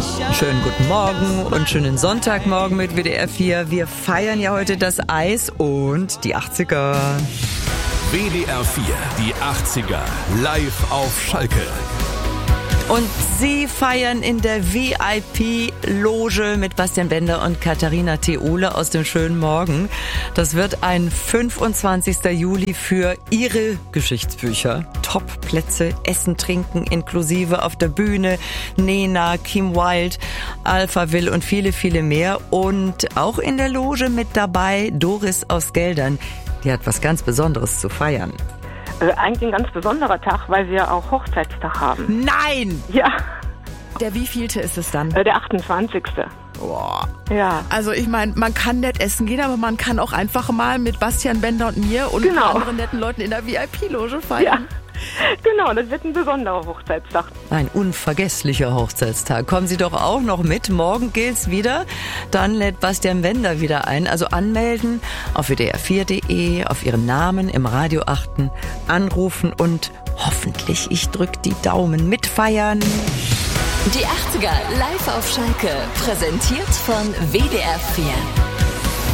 Schönen guten Morgen und schönen Sonntagmorgen mit WDR 4. Wir feiern ja heute das Eis und die 80er. WDR 4, die 80er, live auf Schalke. Und sie feiern in der VIP-Loge mit Bastian Bender und Katharina Theole aus dem schönen Morgen. Das wird ein 25. Juli für ihre Geschichtsbücher. Top-Plätze, Essen, Trinken inklusive auf der Bühne. Nena, Kim Wilde, Alpha Will und viele, viele mehr. Und auch in der Loge mit dabei Doris aus Geldern. Die hat was ganz Besonderes zu feiern. Eigentlich ein ganz besonderer Tag, weil wir auch Hochzeitstag haben. Nein! Ja. Der wievielte ist es dann? Der 28. Boah. Ja. Also ich meine, man kann nett essen gehen, aber man kann auch einfach mal mit Bastian Bender und mir und anderen netten Leuten in der VIP-Loge feiern. Ja. Genau, das wird ein besonderer Hochzeitstag. Ein unvergesslicher Hochzeitstag. Kommen Sie doch auch noch mit. Morgen gilt's wieder. Dann lädt Bastian Bender wieder ein. Also anmelden auf wdr4.de, auf Ihren Namen im Radio achten, anrufen und hoffentlich, ich drück die Daumen, mitfeiern. Die 80er live auf Schalke. Präsentiert von WDR 4.